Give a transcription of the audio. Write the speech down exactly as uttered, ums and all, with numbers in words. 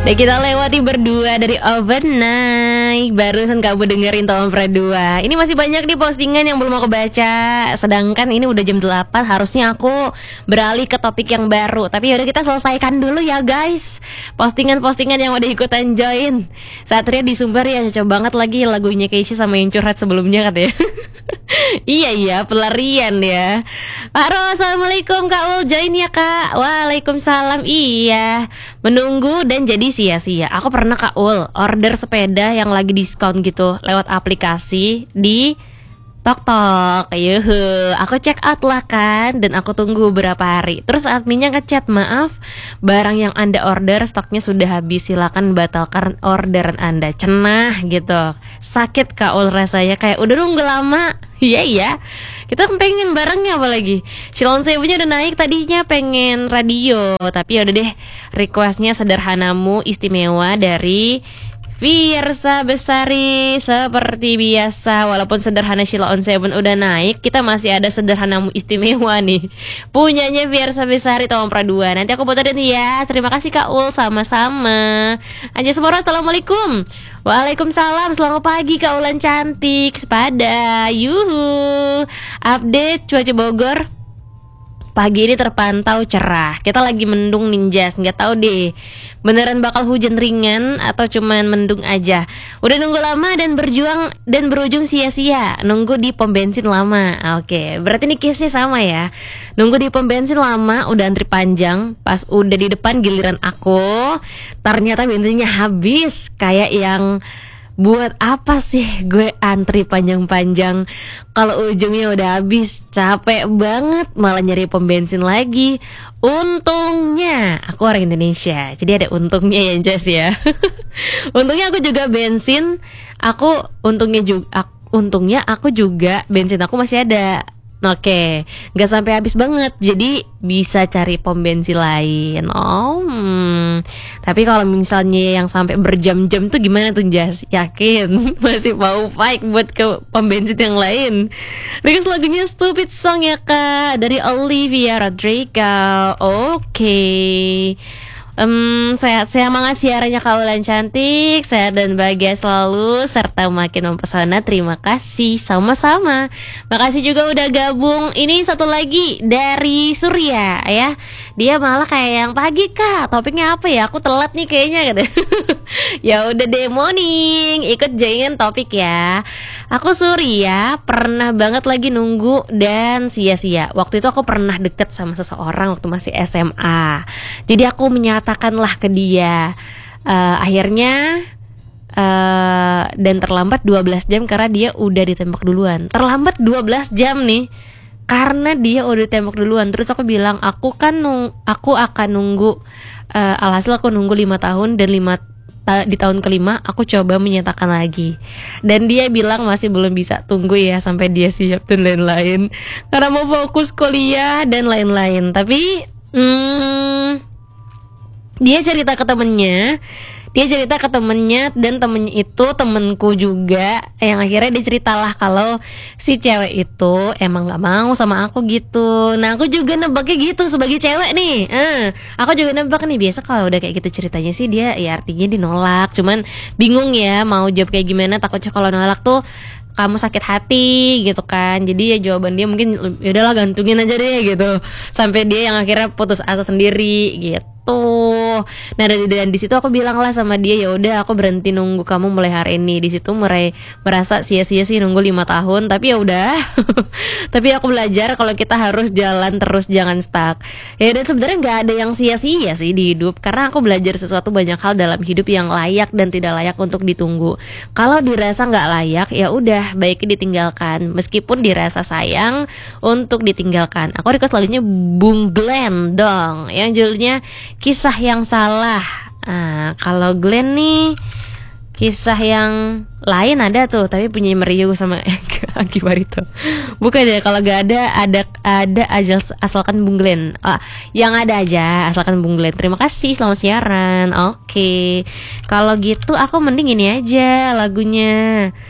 Dan kita lewati berdua dari Overnight. Barusan kamu dengerin Tom Berdua. Ini masih banyak nih postingan yang belum aku baca. Sedangkan ini udah jam delapan. Harusnya aku beralih ke topik yang baru. Tapi yaudah kita selesaikan dulu ya guys. Postingan-postingan yang udah ikutan join. Satria di Sumber ya, cocok banget lagi lagunya Keisha sama yang curhat sebelumnya katanya. Iya iya pelarian ya. Halo, assalamualaikum Kak Ul, join ya Kak. Waalaikumsalam. Iya, menunggu dan jadi sia-sia. Aku pernah Kak Ul order sepeda yang lagi diskon gitu lewat aplikasi di Tok-tok, yuhu. Aku check out lah kan, dan aku tunggu beberapa hari. Terus adminnya ngechat, maaf, barang yang Anda order stoknya sudah habis, silakan batalkan orderan Anda. Cenah gitu. Sakit Kak Ul rasanya, kayak udah nunggu lama. Iya iya. Kita pengen barangnya apa lagi? Shilon Sebunya udah naik, tadinya pengen radio, tapi yaudah deh, requestnya sederhanamu istimewa dari Fiersa Besari. Seperti biasa, walaupun sederhana Sheila on Seven udah naik, kita masih ada sederhanamu istimewa nih, punyanya Fiersa Besari Tom Pradua. Nanti aku puterin ya. Terima kasih Kak Ul, sama-sama. Aja semua, assalamualaikum. Waalaikumsalam, selamat pagi Kak Ulan cantik. Sepada, yuhu. Update cuaca Bogor pagi ini terpantau cerah. Kita lagi mendung ninjas, nggak tahu deh beneran bakal hujan ringan atau cuman mendung aja. Udah nunggu lama dan berjuang dan berujung sia-sia. Nunggu di pom bensin lama. Oke, berarti ini case-nya sama ya. Nunggu di pom bensin lama, udah antri panjang. Pas udah di depan giliran aku, ternyata bensinnya habis. Kayak yang, buat apa sih gue antri panjang-panjang kalau ujungnya udah habis? Capek banget, malah nyari pom bensin lagi. Untungnya aku orang Indonesia, jadi ada untungnya ya Jess ya. Untungnya aku juga bensin, aku untungnya juga untungnya aku juga bensin aku masih ada. Oke, nggak sampai habis banget, jadi bisa cari pom bensin lain. Oh, hmm. Tapi kalau misalnya yang sampai berjam-jam tuh gimana tuh Jas? Yakin masih mau fight buat ke pom bensin yang lain? Request lagunya Stupid Song ya Kak, dari Olivia Rodrigo. Oke. Um, sehat semangat siarannya Kak Ulan cantik, sehat dan bahagia selalu serta makin mempesona. Terima kasih, sama-sama. Makasih juga udah gabung. Ini satu lagi dari Surya ya. Dia malah kayak yang pagi Kak, topiknya apa ya? Aku telat nih kayaknya gitu. Ya udah deh, morning, ikut join topik ya. Aku Surya, pernah banget lagi nunggu dan sia-sia. Waktu itu aku pernah deket sama seseorang waktu masih S M A. Jadi aku menyatakanlah ke dia. uh, Akhirnya uh, dan terlambat dua belas jam karena dia udah ditembak duluan. Terlambat dua belas jam nih karena dia udah ditembak duluan. Terus aku bilang, aku kan nung- aku akan nunggu. uh, Alhasil aku nunggu lima tahun dan lima di tahun kelima aku coba menyatakan lagi, dan dia bilang masih belum bisa, tunggu ya sampai dia siap dan lain-lain karena mau fokus kuliah dan lain-lain. Tapi hmm, dia cerita ke temennya Dia cerita ke temennya dan temennya itu temenku juga, yang akhirnya dia ceritalah kalau si cewek itu emang gak mau sama aku gitu. Nah aku juga nebaknya gitu sebagai cewek nih. eh, Aku juga nebak nih, biasa kalau udah kayak gitu ceritanya sih dia ya artinya dinolak. Cuman bingung ya mau jawab kayak gimana, takutnya kalau nolak tuh kamu sakit hati gitu kan. Jadi ya jawaban dia mungkin yaudahlah gantungin aja deh gitu, sampai dia yang akhirnya putus asa sendiri gitu. Nah dan, dan di situ aku bilang lah sama dia, ya udah aku berhenti nunggu kamu mulai hari ini. Di situ mulai merasa sia-sia sih nunggu lima tahun, tapi ya udah. Tapi aku belajar kalau kita harus jalan terus, jangan stuck. Ya dan sebenarnya nggak ada yang sia-sia sih di hidup, karena aku belajar sesuatu banyak hal dalam hidup yang layak dan tidak layak untuk ditunggu. Kalau dirasa nggak layak, ya udah baiknya ditinggalkan, meskipun dirasa sayang untuk ditinggalkan. Aku request lagunya Bung Glenn dong, yang judulnya Kisah Yang Salah. Nah, kalau Glenn nih kisah yang lain ada tuh, tapi punya Meriu sama Anggi Barito. Bukan deh, kalau gak ada ada ada aja asalkan Bung Glenn. Ah, yang ada aja asalkan Bung Glenn. Terima kasih, selamat siaran. Oke, kalau gitu aku mending ini aja lagunya.